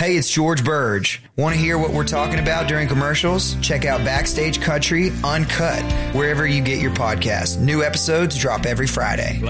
Hey, it's George Burge. Want to hear what we're talking about during commercials? Check out Backstage Country Uncut, wherever you get your podcast. New episodes drop every Friday.